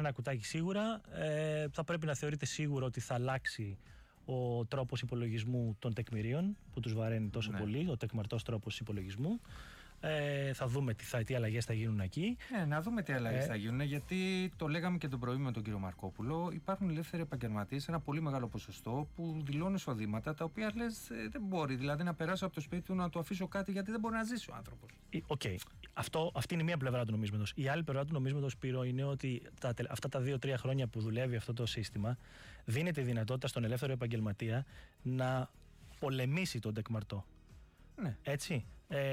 Θα πρέπει να θεωρείται σίγουρο ότι θα αλλάξει ο τρόπος υπολογισμού των τεκμηρίων που τους βαραίνει τόσο πολύ, ο τεκμαρτός τρόπος υπολογισμού. Θα δούμε τι αλλαγές θα γίνουν εκεί. Να δούμε τι αλλαγές θα γίνουν, γιατί το λέγαμε και τον πρωί με τον κύριο Μαρκόπουλο. Υπάρχουν ελεύθεροι επαγγελματίες, ένα πολύ μεγάλο ποσοστό, που δηλώνουν εισοδήματα τα οποία λες δεν μπορεί. Δηλαδή να περάσω από το σπίτι του να του αφήσω κάτι, γιατί δεν μπορεί να ζήσει ο άνθρωπος. Αυτή είναι μία πλευρά του νομίσματος. Η άλλη πλευρά του νομίσματος, Σπύρο, είναι ότι αυτά τα 2-3 χρόνια που δουλεύει αυτό το σύστημα, δίνεται η δυνατότητα στον ελεύθερο επαγγελματία να πολεμήσει τον τεκμαρτό. Ναι. Έτσι.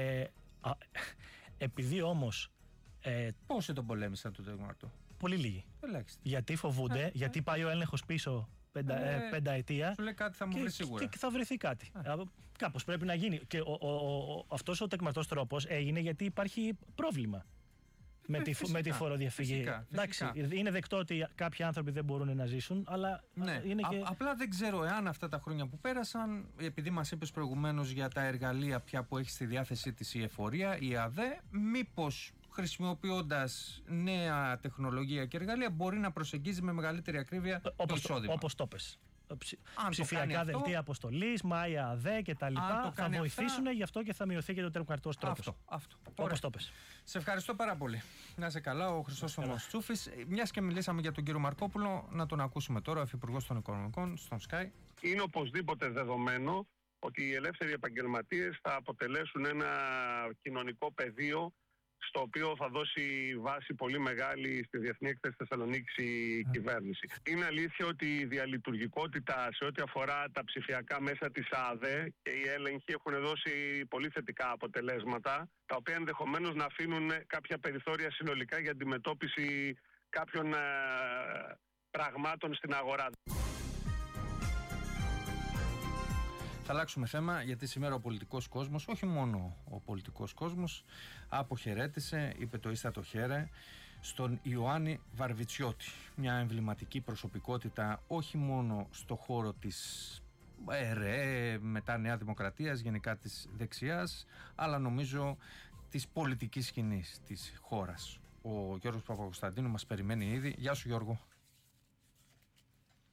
Επειδή όμως. Πόσοι τον πολέμησαν τον τεκμαρτό? Πολύ λίγοι. Ελάχιστοι. Γιατί φοβούνται, γιατί πάει ο έλεγχος πίσω πενταετία. Σου λέει κάτι θα μου βρει σίγουρα. Και θα βρεθεί κάτι. Κάπως πρέπει να γίνει. Και αυτός ο τεκμαρτός τρόπος έγινε γιατί υπάρχει πρόβλημα με τη φοροδιαφυγή. Εντάξει, είναι δεκτό ότι κάποιοι άνθρωποι δεν μπορούν να ζήσουν, αλλά είναι και... Απλά δεν ξέρω εάν αυτά τα χρόνια που πέρασαν, επειδή μας είπες προηγουμένως για τα εργαλεία πια που έχει στη διάθεσή της η εφορία, η ΑΔΕ, μήπως χρησιμοποιώντας νέα τεχνολογία και εργαλεία μπορεί να προσεγγίζει με μεγαλύτερη ακρίβεια το εισόδημα. Όπως το πες. Ψηφιακά δελτία αποστολής, Μάια ΑΔΕ κτλ. Θα βοηθήσουν, γι' αυτό και θα μειωθεί και το τεκμαρτός τρόπος. Αυτό. Όπως το πες. Σε ευχαριστώ πάρα πολύ. Να είσαι καλά, ο Χρυσόστομος Τσούφης. Μιας και μιλήσαμε για τον κύριο Μαρκόπουλο, να τον ακούσουμε τώρα, ο Υφυπουργός των Οικονομικών, στον Sky. Είναι οπωσδήποτε δεδομένο ότι οι ελεύθεροι επαγγελματίες θα αποτελέσουν ένα κοινωνικό πεδίο στο οποίο θα δώσει βάση πολύ μεγάλη στη Διεθνή Έκθεση Θεσσαλονίκης η κυβέρνηση. Είναι αλήθεια ότι η διαλειτουργικότητα σε ό,τι αφορά τα ψηφιακά μέσα της ΑΔΕ και οι έλεγχοι έχουν δώσει πολύ θετικά αποτελέσματα, τα οποία ενδεχομένως να αφήνουν κάποια περιθώρια συνολικά για αντιμετώπιση κάποιων πραγμάτων στην αγορά. Θα αλλάξουμε θέμα, γιατί σήμερα ο πολιτικός κόσμος, όχι μόνο ο πολιτικός κόσμος, αποχαιρέτησε, είπε το ίστατο χαίρε, στον Ιωάννη Βαρβιτσιώτη. Μια εμβληματική προσωπικότητα όχι μόνο στο χώρο της ΕΡΕ, μετά Νέα Δημοκρατίας, γενικά της δεξιάς, αλλά νομίζω της πολιτικής σκηνής της χώρας. Ο Γιώργος Παπακοσταντίνου μας περιμένει ήδη. Γεια σου, Γιώργο.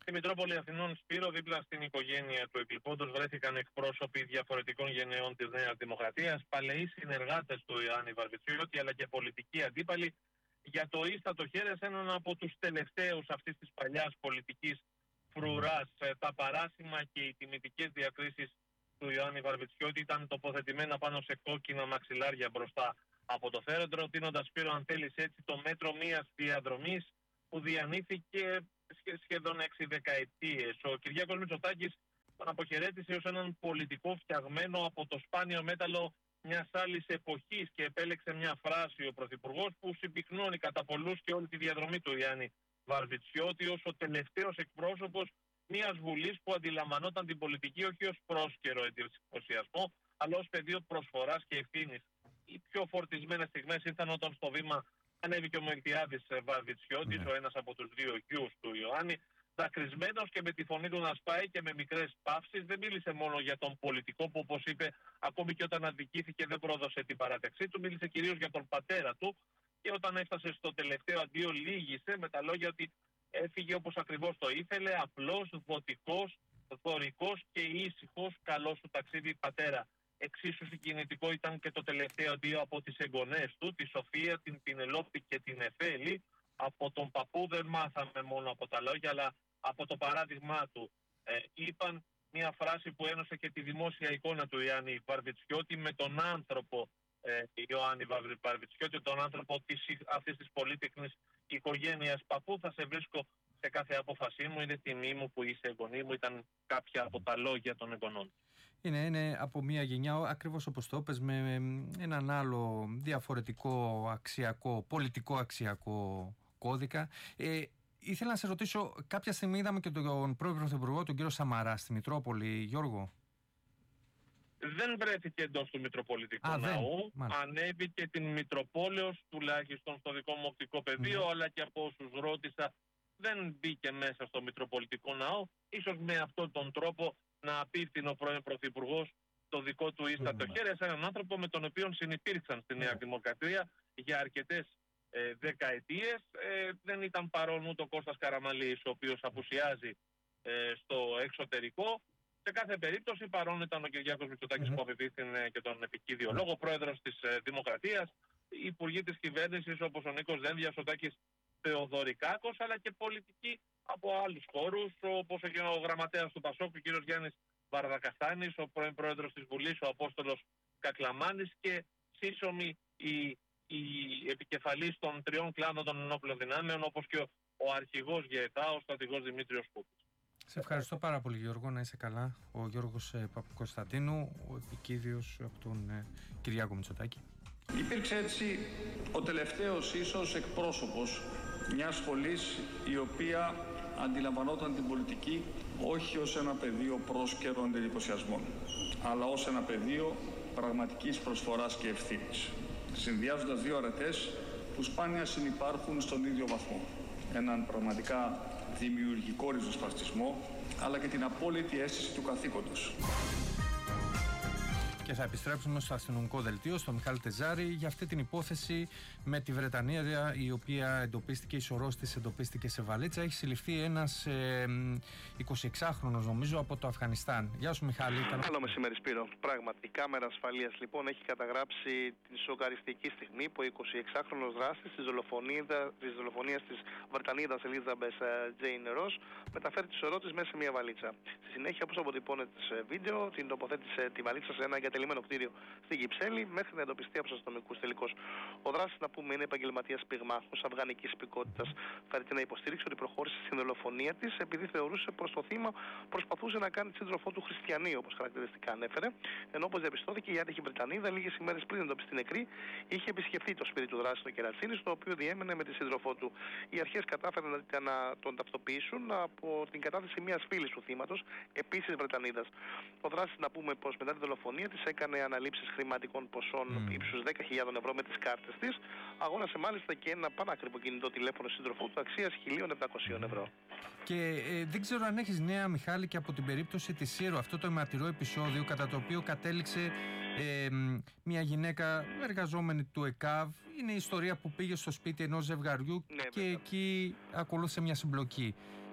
Στη Μητρόπολη Αθηνών, Σπύρο, δίπλα στην οικογένεια του εκλειπώντος, βρέθηκαν εκπρόσωποι διαφορετικών γενεών της Νέας Δημοκρατίας, παλαιοί συνεργάτες του Ιωάννη Βαρβιτσιώτη, αλλά και πολιτικοί αντίπαλοι για το ίστατο χέρες, έναν από τους τελευταίους αυτής της παλιάς πολιτικής φρουράς. Τα παράσημα και οι τιμητικές διακρίσεις του Ιωάννη Βαρβιτσιώτη ήταν τοποθετημένα πάνω σε κόκκινα μαξιλάρια μπροστά από το θέρετρο, δίνοντας, Σπύρο, αν θέλεις έτσι, το μέτρο μιας διαδρομής που διανύθηκε σχεδόν 6 δεκαετίες. Ο Κυριάκος Μητσοτάκης τον αποχαιρέτησε ως έναν πολιτικό φτιαγμένο από το σπάνιο μέταλλο μιας άλλης εποχής και επέλεξε μια φράση ο Πρωθυπουργός που συμπυκνώνει κατά πολλούς και όλη τη διαδρομή του Ιωάννη Βαρβιτσιώτη ως ο τελευταίος εκπρόσωπος μιας βουλής που αντιλαμβανόταν την πολιτική όχι ως πρόσκαιρο εντυπωσιασμό, αλλά ως πεδίο προσφοράς και ευθύνης. Οι πιο φορτισμένες στιγμές ήταν όταν στο βήμα ανέβηκε ο Μελτιάδης Βαρβιτσιώτης, ο ένας από τους δύο γιους του Ιωάννη, δακρυσμένος και με τη φωνή του να σπάει και με μικρές παύσεις. Δεν μίλησε μόνο για τον πολιτικό που, όπως είπε, ακόμη και όταν αδικήθηκε δεν πρόδωσε την παράταξή του, μίλησε κυρίως για τον πατέρα του και όταν έφτασε στο τελευταίο αντίο λύγησε με τα λόγια ότι έφυγε όπως ακριβώς το ήθελε, απλός, δοτικός, δωρικός και ήσυχος. Καλό σου ταξίδι, πατέρα. Εξίσου συγκινητικό ήταν και το τελευταίο αντίο από τις εγγονές του, τη Σοφία, την Πινελόπη και την Εφέλη. Από τον παππού δεν μάθαμε μόνο από τα λόγια, αλλά από το παράδειγμά του. Είπαν μια φράση που ένωσε και τη δημόσια εικόνα του Ιωάννη Βαρβιτσιώτη με τον άνθρωπο Ιωάννη Βαρβιτσιώτη, τον άνθρωπο αυτής της πολύτεχνης οικογένειας. Παππού, θα σε βρίσκω σε κάθε απόφασή μου, είναι τιμή μου που είσαι εγγονή μου, ήταν κάποια από τα λόγια των εγγονών. Είναι από μια γενιά, ακριβώς όπως το είπες, με έναν άλλο διαφορετικό αξιακό, πολιτικό αξιακό κώδικα. Ήθελα να σε ρωτήσω, κάποια στιγμή είδαμε και τον πρώην Πρωθυπουργό, τον κύριο Σαμαρά, στη Μητρόπολη, Γιώργο. Δεν βρέθηκε εντός του Μητροπολιτικού Ναού. Ανέβηκε την Μητροπόλεως, τουλάχιστον στο δικό μου οπτικό πεδίο, αλλά και από όσους ρώτησα, δεν μπήκε μέσα στο Μητροπολιτικό Ναό. Ίσως με αυτόν τον τρόπο να απίφθινε ο πρώην Πρωθυπουργός το δικό του ίστατο χέρι σε έναν άνθρωπο με τον οποίο συνυπήρξαν στη Νέα Δημοκρατία για αρκετές δεκαετίες. Δεν ήταν παρόν ούτε ο Κώστας Καραμανλής, ο οποίος απουσιάζει στο εξωτερικό. Σε κάθε περίπτωση παρόν ήταν ο Κυριάκος Μητσοτάκης που απευθύνθηκε και τον επικίδιο λόγο, πρόεδρος της Δημοκρατίας, υπουργοί της κυβέρνησης όπως ο Νίκος Δένδιας, ο Τάκης Θεοδωρικάκος, αλλά και πολιτικοί από άλλους χώρους, όπως και ο γραμματέας του Πασόκ, ο κ. Γιάννης Βαρδακαστάνης, ο πρώην πρόεδρος της Βουλής, ο Απόστολος Κακλαμάνης και σύσσωμοι οι επικεφαλής των τριών κλάνων των ενόπλων δυνάμεων, όπως και ο αρχηγός ΓΕΤΑ, ο στρατηγός Δημήτριος Κούκης. Σε ευχαριστώ πάρα πολύ, Γιώργο, να είσαι καλά. Ο Γιώργος Παπακοσταντίνου, ο επικίδιος από τον Κυριάκο Μητσοτάκη. Υπήρξε έτσι ο τελευταίος ίσως εκπρόσωπος μιας σχολής η οποία αντιλαμβανόταν την πολιτική όχι ως ένα πεδίο πρόσκαιρων εντυπωσιασμών, αλλά ως ένα πεδίο πραγματικής προσφοράς και ευθύνης, συνδυάζοντας δύο αρετές που σπάνια συνυπάρχουν στον ίδιο βαθμό. Έναν πραγματικά δημιουργικό ριζοσπαστισμό, αλλά και την απόλυτη αίσθηση του καθήκοντος. Και θα επιστρέψουμε στο αστυνομικό δελτίο, στο Μιχάλη Τεζάρη, για αυτή την υπόθεση με τη Βρετανία, η οποία εντοπίστηκε, η σωρός της εντοπίστηκε σε βαλίτσα. Έχει συλληφθεί ένας 26χρονος, νομίζω, από το Αφγανιστάν. Γεια σου, Μιχάλη. Καλό μεσημέρι, Σπύρο. Πράγματι, η κάμερα ασφαλείας λοιπόν έχει καταγράψει τη σοκαριστική στιγμή που ο 26χρονος δράστης της δολοφονίας της Βρετανίδας Ελίζαμπεθ Τζέιν Ρος μεταφέρει τη σωρό της μέσα σε μια βαλίτσα. Στη συνέχεια, όπως αποτυπώνεται σε βίντεο, την τοποθέτησε τη βαλίτσα σε ένα εγκατελειμμένο κτίριο στην Κυψέλη μέχρι να εντοπιστεί από τους αστυνομικούς. Τελικώς, ο δράστης, να πούμε, είναι επαγγελματίας πυγμάχος αφγανικής υπηκότητας. Φέρεται να υποστήριξε ότι προχώρησε στην δολοφονία της επειδή θεωρούσε πως το θύμα προσπαθούσε να κάνει τη σύντροφό του χριστιανή, όπως χαρακτηριστικά ανέφερε. Ενώ, όπως διαπιστώθηκε, η άτυχη Βρετανίδα λίγες ημέρες πριν εντοπιστεί νεκρή είχε επισκεφθεί το σπίτι του δράστη στο Κερατσίνι, στο οποίο διέμενε με τη σύντροφό του. Οι αρχές κατάφεραν να τον ταυτοποιήσουν από την κατάθεση μιας φίλης του θύματος, επίσης Βρετανίδας. Ο δράστης, να πούμε, πως μετά τη δολοφονία της έκανε αναλήψεις χρηματικών ποσών ύψους 10.000 ευρώ με τις κάρτες της. Αγόρασε μάλιστα και ένα πανάκριβο κινητό τηλέφωνο σύντροφού του αξίας 1.700 ευρώ. Και δεν ξέρω αν έχεις νέα, Μιχάλη, και από την περίπτωση της Σύρο, αυτό το αιματηρό επεισόδιο κατά το οποίο κατέληξε μια γυναίκα εργαζόμενη του ΕΚΑΒ. Είναι η ιστορία που πήγε στο σπίτι ενός ζευγαριού και εκεί ακολούθησε μια συμπλοκή.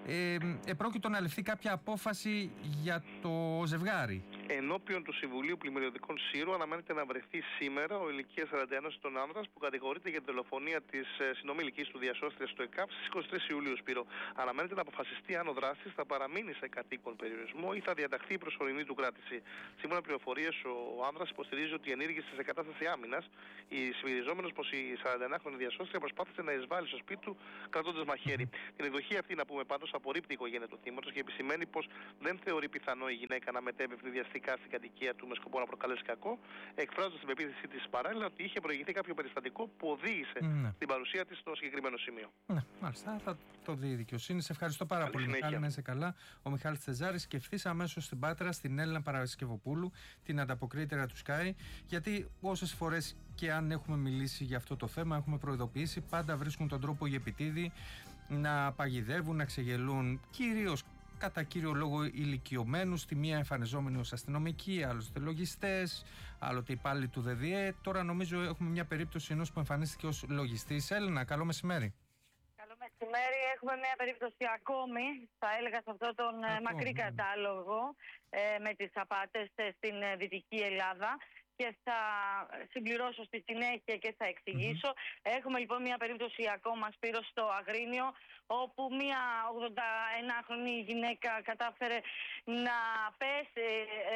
επρόκειτο να ληφθεί κάποια απόφαση για το ζευγάρι. Ενώπιον του Συμβουλίου Πλημμυριωδικών Σύρου αναμένεται να βρεθεί σήμερα ο ηλικίας 41 ετών άνδρας που κατηγορείται για τη δολοφονία της συνομιλικής του διασώστριας στο ΕΚΑΒ στις 23 Ιουλίου. Σπύρο, αναμένεται να αποφασιστεί αν ο δράστης θα παραμείνει σε κατοίκον περιορισμό ή θα διαταχθεί η προσωρινή του κράτηση. Σύμφωνα με πληροφορίες, ο άνδρας υποστηρίζει ότι ενήργησε σε κατάσταση άμυνας, ισχυριζόμενος πως η 41χρονη διασώστρια προσπάθησε να εισβάλει στο σπίτι του κρατώντας μαχαίρι. Την εκδοχή αυτή, να πούμε πάντως, απορρίπτει η οικογένεια του θύματος και επισημαίνει πως δεν θεωρεί πιθανό η γυναίκα να μετέβει στην κατοικία του με σκοπό να προκαλέσει κακό, εκφράζοντας την πεποίθησή της παράλληλα ότι είχε προηγηθεί κάποιο περιστατικό που οδήγησε την παρουσία της στο συγκεκριμένο σημείο. Ναι, μάλιστα. Θα το δει η δικαιοσύνη. Σε ευχαριστώ πάρα πολύ, Μιχάλη. Να είσαι καλά. Ο Μιχάλης Τεζάρης, και ευθύς αμέσως στην Πάτρα, στην Έλληνα Παρασκευοπούλου, την ανταποκρίτρια του Sky. Γιατί όσες φορές και αν έχουμε μιλήσει για αυτό το θέμα, έχουμε προειδοποιήσει, πάντα βρίσκουν τον τρόπο οι επιτίδιοι να παγιδεύουν, να ξεγελούν, κυρίως κατά κύριο λόγο ηλικιωμένους, τη μία εμφανιζόμενοι ως αστυνομικοί, άλλοτε λογιστές, άλλοτε υπάλληλοι του ΔΔΕ. Τώρα νομίζω έχουμε μια περίπτωση ενός που εμφανίστηκε ως λογιστής. Έλληνα, καλό μεσημέρι. Καλό μεσημέρι. Έχουμε μια περίπτωση ακόμη, θα έλεγα, σε αυτόν τον μακρύ κατάλογο με τις απάτες στην Δυτική Ελλάδα. Και θα συμπληρώσω στη συνέχεια και θα εξηγήσω. Έχουμε λοιπόν μια περίπτωση ακόμα, Σπύρο, στο Αγρίνιο, όπου μια 81χρονη γυναίκα κατάφερε να πέσει,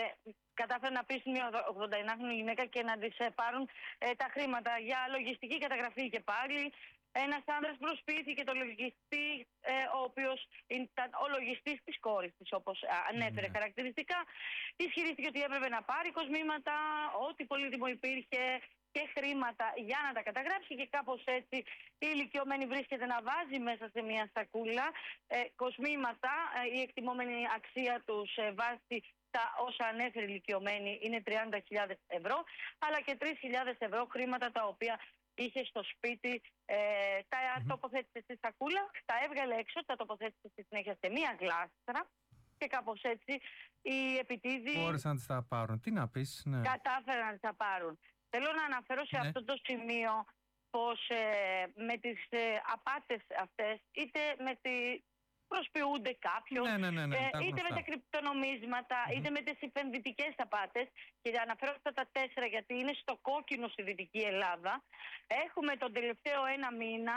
να πείσει μια 81χρονη γυναίκα και να της πάρουν τα χρήματα για λογιστική καταγραφή και πάλι. Ένας άνδρας προσποιήθηκε το λογιστή, ο οποίος ήταν ο λογιστής της κόρης της, όπως ανέφερε χαρακτηριστικά. Ισχυρίστηκε ότι έπρεπε να πάρει κοσμήματα, ό,τι πολύτιμο υπήρχε και χρήματα για να τα καταγράψει, και κάπως έτσι η ηλικιωμένη βρίσκεται να βάζει μέσα σε μια σακούλα κοσμήματα. Η εκτιμόμενη αξία τους βάσει τα όσα ανέφερε η ηλικιωμένη είναι 30.000 ευρώ, αλλά και 3.000 ευρώ χρήματα τα οποία είχε στο σπίτι, τα τοποθέτησε στη σακούλα, τα έβγαλε έξω, τα τοποθέτησε στη συνέχεια σε μία γλάστρα και κάπως έτσι οι επιτίδιοι μπόρεσαν να τις τα πάρουν. Τι να πεις, ναι. Κατάφεραν να τις τα πάρουν. Θέλω να αναφέρω σε αυτό το σημείο πως με τις απάτες αυτές, είτε με τη προσποιούνται κάποιον, είτε με τα κρυπτονομίσματα, είτε με τις επενδυτικές απάτες. Και αναφέρω αυτά τα 4 γιατί είναι στο κόκκινο στη Δυτική Ελλάδα. Έχουμε τον τελευταίο ένα μήνα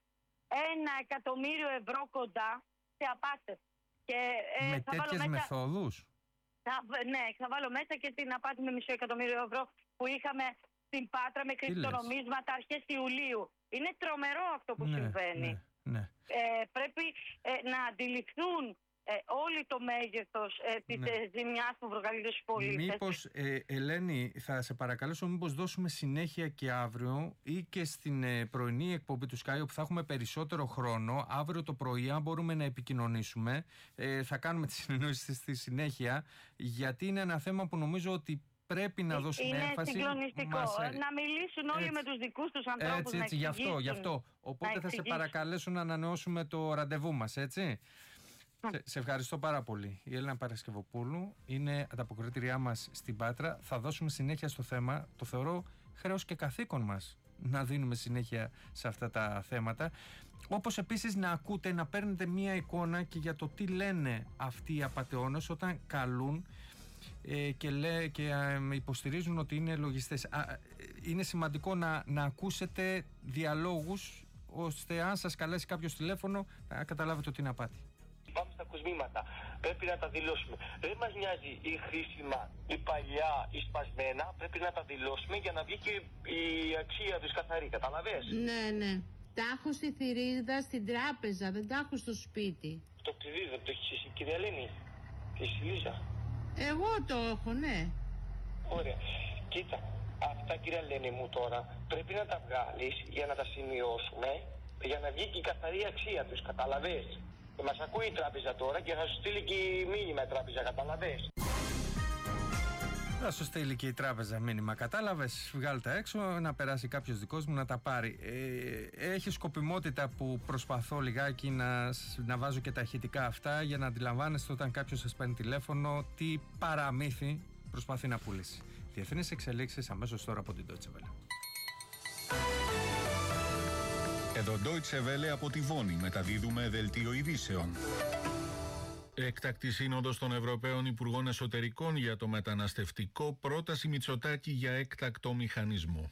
1.000.000 ευρώ κοντά σε απάτες. Και, με τέτοιες μεθόδους? Ναι, θα βάλω μέσα και την απάτη με 500.000 ευρώ που είχαμε στην Πάτρα με κρυπτονομίσματα αρχές Ιουλίου. Είναι τρομερό αυτό που συμβαίνει. Ναι. Πρέπει να αντιληφθούν όλοι το μέγεθος της ζημιάς που προκαλείται στους πολίτες. Μήπως, Ελένη, θα σε παρακαλέσω, μήπως δώσουμε συνέχεια και αύριο ή και στην πρωινή εκπομπή του Sky, όπου θα έχουμε περισσότερο χρόνο. Αύριο το πρωί, αν μπορούμε να επικοινωνήσουμε, θα κάνουμε τη συνεννόηση στη συνέχεια, γιατί είναι ένα θέμα που νομίζω ότι πρέπει να δώσουμε έμφαση. Είναι συγκλονιστικό. Να μιλήσουν όλοι με τους δικούς τους ανθρώπους. Έτσι, γι' αυτό. Οπότε θα σε παρακαλέσω να ανανεώσουμε το ραντεβού μας, έτσι. Σε ευχαριστώ πάρα πολύ. Η Έλληνα Παρασκευοπούλου είναι ανταποκρίτριά μας στην Πάτρα. Θα δώσουμε συνέχεια στο θέμα. Το θεωρώ χρέος και καθήκον μας να δίνουμε συνέχεια σε αυτά τα θέματα. Όπως επίσης να ακούτε, να παίρνετε μία εικόνα και για το τι λένε αυτοί οι απατεώνες όταν καλούν και υποστηρίζουν ότι είναι λογιστές. Είναι σημαντικό να ακούσετε διαλόγους, ώστε αν σας καλέσει κάποιος τηλέφωνο να καταλάβετε ότι είναι απάτη. Πάμε στα κοσμήματα. Πρέπει να τα δηλώσουμε. Δεν μας νοιάζει η χρήσιμα, η παλιά, η σπασμένα. Πρέπει να τα δηλώσουμε για να βγει και η αξία τους καθαρή. Καταλαβες? Ναι. Τα έχω στη θηρίδα στην τράπεζα. Δεν τα έχω στο σπίτι. Το κλειδί δεν το έχεις εσύ, κυρία Ελένη? Και η Λίζα? Εγώ το έχω, ναι. Ωραία. Κοίτα, αυτά, κυρία Ελένη μου, τώρα πρέπει να τα βγάλεις για να τα σημειώσουμε, για να βγει και η καθαρή αξία τους. Καταλαβες? Μας ακούει η τράπεζα τώρα και θα σου στείλει και μήνυμα η τράπεζα, καταλαβες? Θα σου στείλει και η τράπεζα μήνυμα, κατάλαβες? Βγάλει τα έξω, να περάσει κάποιος δικός μου να τα πάρει. Έχει σκοπιμότητα που προσπαθώ λιγάκι να βάζω και τα ηχητικά αυτά για να αντιλαμβάνεστε όταν κάποιος σας παίρνει τηλέφωνο τι παραμύθι προσπαθεί να πουλήσει. Διεθνείς εξελίξεις αμέσως τώρα από την Deutsche Welle. Εδώ Deutsche Welle από τη Βόνη μεταδίδουμε δελτίο ειδήσεων. Έκτακτη σύνοδος των Ευρωπαίων Υπουργών Εσωτερικών για το μεταναστευτικό, πρόταση Μητσοτάκη για έκτακτο μηχανισμό.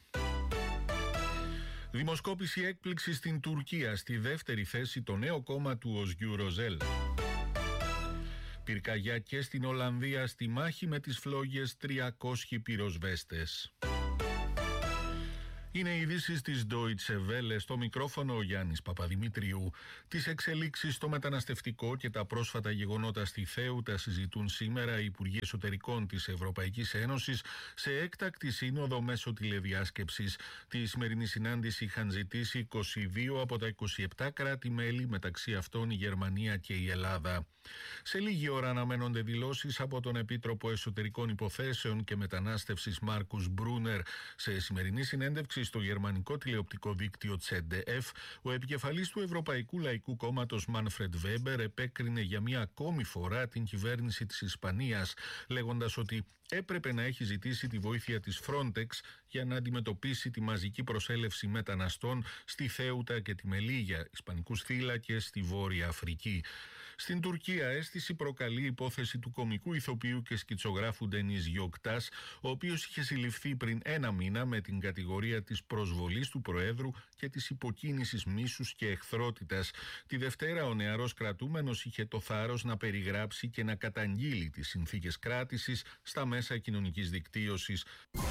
Δημοσκόπηση έκπληξη στην Τουρκία, στη δεύτερη θέση το νέο κόμμα του Οσγιού Ροζέλ. Πυρκαγιά και στην Ολλανδία, στη μάχη με τις φλόγες 300 πυροσβέστες. Είναι οι ειδήσεις της Deutsche Welle, στο μικρόφωνο ο Γιάννης Παπαδημητρίου. Τις εξελίξεις στο μεταναστευτικό και τα πρόσφατα γεγονότα στη Θέουτα συζητούν σήμερα οι Υπουργοί Εσωτερικών της Ευρωπαϊκής Ένωσης σε έκτακτη σύνοδο μέσω τηλεδιάσκεψης. Τη σημερινή συνάντηση είχαν ζητήσει 22 από τα 27 κράτη-μέλη, μεταξύ αυτών η Γερμανία και η Ελλάδα. Σε λίγη ώρα αναμένονται δηλώσεις από τον Επίτροπο Εσωτερικών Υποθέσεων και Μετανάστευσης Μάρκους Μπρούνερ. Σε σημερινή συνέντευξη στο γερμανικό τηλεοπτικό δίκτυο ZDF, ο επικεφαλής του Ευρωπαϊκού Λαϊκού Κόμματος Μάνφρεντ Βέμπερ επέκρινε για μία ακόμη φορά την κυβέρνηση της Ισπανίας, λέγοντας ότι έπρεπε να έχει ζητήσει τη βοήθεια της Frontex για να αντιμετωπίσει τη μαζική προσέλευση μεταναστών στη Θέουτα και τη Μελίγια, ισπανικούς θύλακες στη Βόρεια Αφρική. Στην Τουρκία αίσθηση προκαλεί η υπόθεση του κομικού ηθοποιού και σκητσογράφου Ντενίζ Γιοκτάς, ο οποίος είχε συλληφθεί πριν ένα μήνα με την κατηγορία της προσβολής του Προέδρου και της υποκίνησης μίσους και εχθρότητας. Τη Δευτέρα ο νεαρός κρατούμενος είχε το θάρρος να περιγράψει και να καταγγείλει τις συνθήκες κράτησης στα μέσα κοινωνικής δικτύωσης.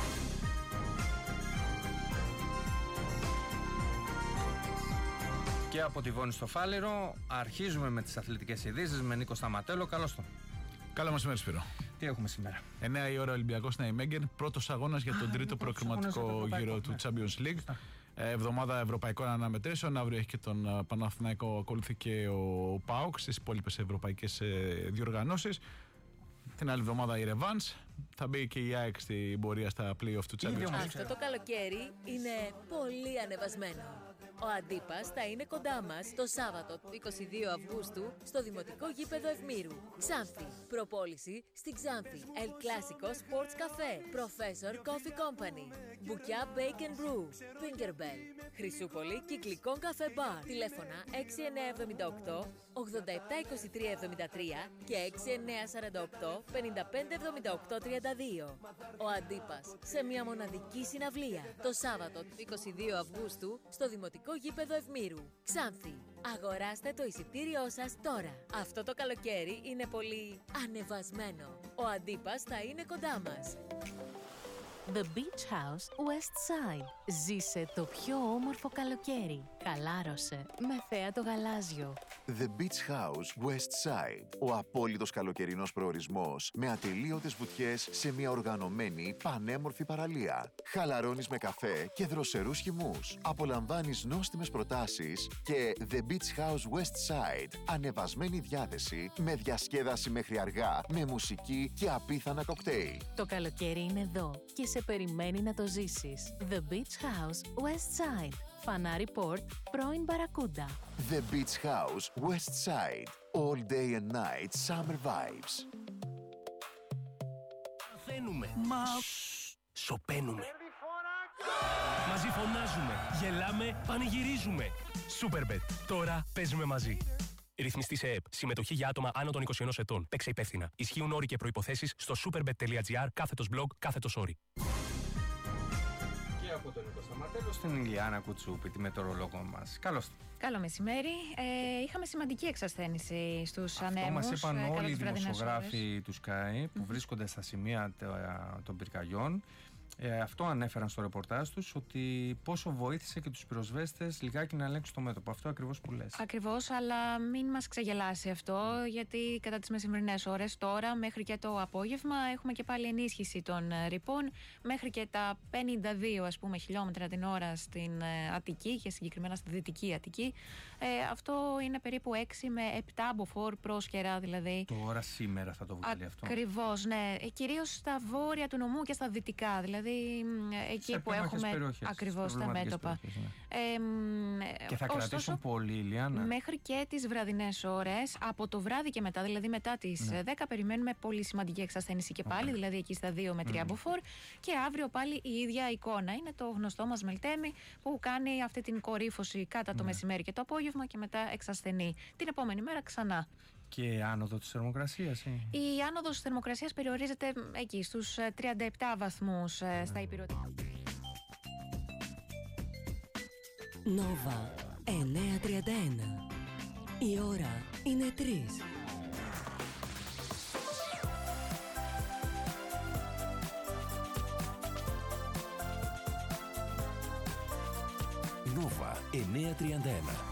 Και από τη Βόνη στο Φάληρο αρχίζουμε με τις αθλητικές ειδήσεις με Νίκο Σταματέλο. Καλώς τον. Καλό μεσημέρι, Σπύρο. Τι έχουμε σήμερα? 9 η ώρα Ολυμπιακός Ναϊμέγγεν. Πρώτος αγώνας για τον τρίτο προκριματικό γύρο του Champions League. Εβδομάδα ευρωπαϊκών αναμετρήσεων. Αύριο έχει και τον Παναθηναϊκό, ακολουθεί και ο ΠΑΟΚ στις υπόλοιπες ευρωπαϊκές διοργανώσεις. Την άλλη εβδομάδα η Revans. Θα μπει και η ΑΕΚ στην πορεία στα play-off του Champions League. Αυτό το καλοκαίρι είναι πολύ ανεβασμένο. Ο Αντίπας θα είναι κοντά μας το Σάββατο 22 Αυγούστου στο Δημοτικό Γήπεδο Ευμήρου. Ξάνθη. Προπόληση στη Ξάνθη. El Clásico Sports Café. Professor Coffee Company. Μπουκιά Bake and Brew. Pinkerbell. Χρυσούπολη Κυκλικών Καφέ Bar. Τηλέφωνα 6978 872373 και 6948 557832. Ο Αντίπας σε μια μοναδική συναυλία το Σάββατο 22 Αυγούστου στο Δημοτικό Γήπεδο Ευμήρου. Ξάνθη. Αγοράστε το εισιτήριό σας τώρα. Αυτό το καλοκαίρι είναι πολύ ανεβασμένο. Ο Αντίπας θα είναι κοντά μας. The Beach House West Side. Ζήσε το πιο όμορφο καλοκαίρι. Χαλάρωσε με θέα το γαλάζιο. The Beach House West Side. Ο απόλυτος καλοκαιρινός προορισμός με ατελείωτες βουτιές σε μια οργανωμένη πανέμορφη παραλία. Χαλαρώνεις με καφέ και δροσερούς χυμούς. Απολαμβάνεις νόστιμες προτάσεις και The Beach House West Side. Ανεβασμένη διάθεση με διασκέδαση μέχρι αργά, με μουσική και απίθανα κοκτέιλ. Το καλοκαίρι είναι εδώ και σε περιμένει να το ζήσεις. The Beach House West Side. Φανάρι Port, πρώην Μπαρακούντα. The Beach House West Side. All day and night summer vibes. Μαθαίνουμε. Σωπαίνουμε. Μαζί φωνάζουμε, γελάμε, πανηγυρίζουμε. Superbet. Τώρα παίζουμε μαζί. Ρυθμιστή σε ΕΕΠ. Συμμετοχή για άτομα άνω των 21 ετών. Παίξε υπεύθυνα. Ισχύουν όροι και προϋποθέσεις στο superbet.gr/blog/όροι. Και από τον Νίκο Σταματέλο στην Ηλιάνα Κουτσούπη, τη μετεωρολόγο μας. Καλώς. Καλό μεσημέρι. Είχαμε σημαντική εξασθένηση στους ανέμους. Μας είπαν όλοι οι δημοσιογράφοι του Sky που βρίσκονται στα σημεία των πυρκαγιών. Αυτό ανέφεραν στο ρεπορτάζ τους, ότι πόσο βοήθησε και τους πυροσβέστες λιγάκι να ελέγξουν το μέτωπο. Αυτό ακριβώς που λες. Ακριβώς, αλλά μην μας ξεγελάσει αυτό, γιατί κατά τις μεσημβρινές ώρες τώρα μέχρι και το απόγευμα έχουμε και πάλι ενίσχυση των ρηπών μέχρι και τα 52 χιλιόμετρα την ώρα στην Αττική και συγκεκριμένα στη Δυτική Αττική. Αυτό είναι περίπου 6 με 7 μποφόρ πρόσκαιρα δηλαδή. Τώρα σήμερα θα το βγάλει αυτό. Ακριβώς, ναι. Κυρίως στα βόρεια του νομού και στα δυτικά, δηλαδή εκεί που έχουμε ακριβώς τα μέτωπα. Και θα κρατήσουν πολύ, Ηλιάνα. Μέχρι και τις βραδινές ώρες, από το βράδυ και μετά, δηλαδή μετά τις 10, περιμένουμε πολύ σημαντική εξασθένηση και πάλι, δηλαδή εκεί στα 2 με 3 μποφόρ. Και αύριο πάλι η ίδια εικόνα. Είναι το γνωστό μας Μελτέμι που κάνει αυτή την κορύφωση κατά το μεσημέρι και το απόγευμα και μετά εξασθενεί. Την επόμενη μέρα ξανά. και άνοδο της θερμοκρασίας? Η άνοδος της θερμοκρασίας περιορίζεται εκεί στους 37 βαθμούς στα υπηρετικά. Νόβα 9:31. Η ώρα είναι 3. Νόβα 9:31.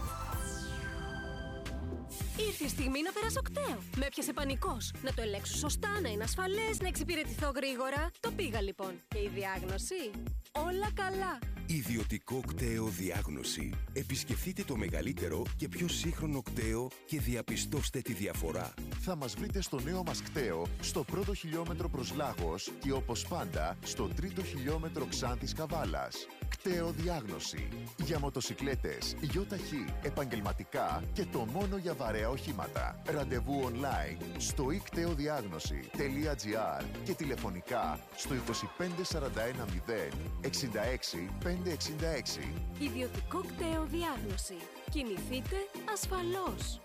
Ήρθε η στιγμή να περάσω κταίο. Με έπιασε πανικός. Να το ελέγξω σωστά, να είναι ασφαλές, να εξυπηρετηθώ γρήγορα. Το πήγα λοιπόν. Και η διάγνωση? Όλα καλά. Ιδιωτικό κταίο διάγνωση. Επισκεφτείτε το μεγαλύτερο και πιο σύγχρονο κταίο και διαπιστώστε τη διαφορά. Θα μας βρείτε στο νέο μας κταίο, στο πρώτο χιλιόμετρο προς Λάγος και όπως πάντα στο τρίτο χιλιόμετρο Ξάνθης Καβάλας. Κταίο διάγνωση. Για μοτοσικλέτες, ΙΟΤΑΧΗ, επαγγελματικά και το μόνο για βαρέα οχήματα. Ραντεβού online στο ikteudiagnosi.gr και τηλεφωνικά στο 25410 66 566. Ιδιωτικό κταίο διάγνωση. Κινηθείτε ασφαλώς.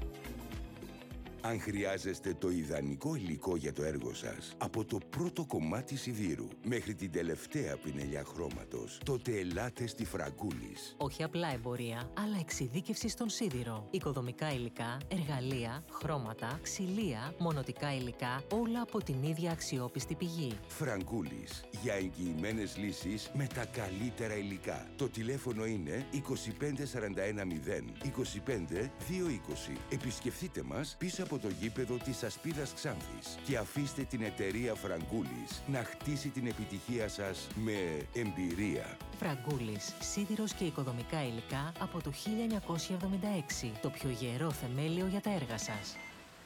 Αν χρειάζεστε το ιδανικό υλικό για το έργο σας, από το πρώτο κομμάτι σιδήρου μέχρι την τελευταία πινελιά χρώματος, τότε ελάτε στη Φραγκούλης. Όχι απλά εμπορία, αλλά εξειδίκευση στον σίδηρο. Οικοδομικά υλικά, εργαλεία, χρώματα, ξυλία, μονοτικά υλικά, όλα από την ίδια αξιόπιστη πηγή. Φραγκούλης. Για εγγυημένες λύσεις με τα καλύτερα υλικά. Το τηλέφωνο είναι 25410 25 220. Επισκεφτείτε μας πίσω από το γήπεδο της Ασπίδας Ξάνθης και αφήστε την εταιρεία Φραγκούλης να χτίσει την επιτυχία σας με εμπειρία. Φραγκούλης, σίδηρος και οικοδομικά υλικά από το 1976. Το πιο γερό θεμέλιο για τα έργα σας.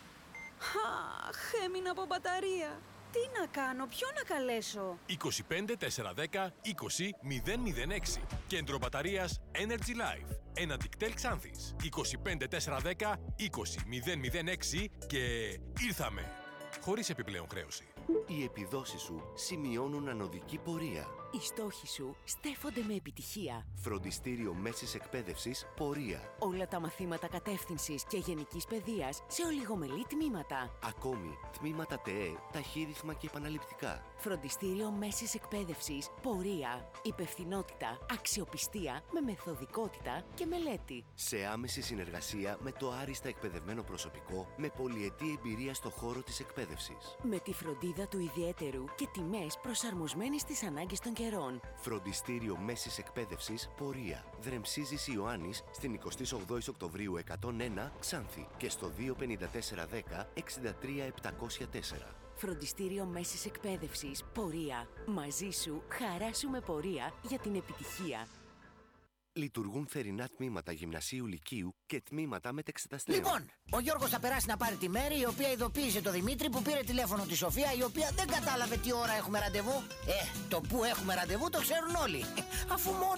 Αχ, έμεινα από μπαταρία. Τι να κάνω, ποιον να καλέσω? 25 410 20 006. Κέντρο μπαταρίας Energy Life. Ένα Dictel Ξάνθης. 25 410 20 006 και ήρθαμε. Χωρίς επιπλέον χρέωση. Οι επιδόσεις σου σημειώνουν ανωδική πορεία. Οι στόχοι σου στέφονται με επιτυχία. Φροντιστήριο μέσης εκπαίδευσης πορεία. Όλα τα μαθήματα κατεύθυνσης και γενικής παιδείας σε ολιγομελή τμήματα. Ακόμη, τμήματα ΤΕΕ, ταχύρυθμα και επαναληπτικά. Φροντιστήριο μέσης εκπαίδευσης πορεία. Υπευθυνότητα, αξιοπιστία με μεθοδικότητα και μελέτη. Σε άμεση συνεργασία με το άριστα εκπαιδευμένο προσωπικό με πολυετή εμπειρία στο χώρο της εκπαίδευσης. Με τη φροντίδα του ιδιαίτερου και τιμές προσαρμοσμένες στις ανάγκες των καιρών. Φροντιστήριο μέσης εκπαίδευσης πορεία. Δρεμσίζης Ιωάννης στην 28 Οκτωβρίου 101 Ξάνθη και στο 25410 63 704. Φροντιστήριο μέσης εκπαίδευσης πορεία. Μαζί σου χαράσουμε πορεία για την επιτυχία. Λειτουργούν θερινά τμήματα γυμνασίου λυκείου και τμήματα μετεξεταστέων. Λοιπόν, ο Γιώργος θα περάσει να πάρει τη Μέρη, η οποία ειδοποίησε το Δημήτρη που πήρε τηλέφωνο τη Σοφία, η οποία δεν κατάλαβε τι ώρα έχουμε ραντεβού. Το που έχουμε ραντεβού το ξέρουν όλοι. Αφού μόνο